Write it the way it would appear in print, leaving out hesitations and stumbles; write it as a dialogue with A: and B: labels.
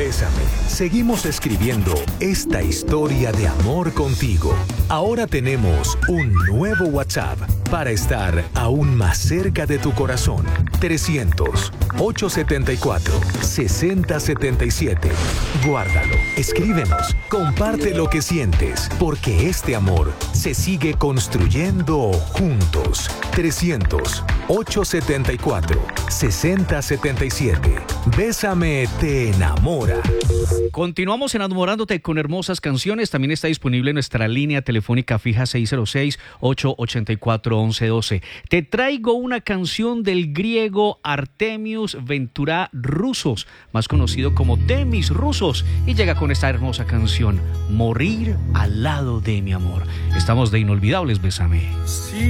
A: Bésame. Seguimos escribiendo esta historia de amor contigo. Ahora tenemos un nuevo WhatsApp para estar aún más cerca de tu corazón. 300-874-6077. Guárdalo, escríbenos, comparte lo que sientes, porque este amor se sigue construyendo juntos. 300-874-6077. Bésame te enamora.
B: Continuamos enamorándote con hermosas canciones. También está disponible nuestra línea telefónica fija 606-884-1112. Te traigo una canción del griego Artemius Ventura Roussos, más conocido como Temis Roussos, y llega con esta hermosa canción, Morir al lado de mi amor. Estamos de inolvidables, Bésame.
C: Sí.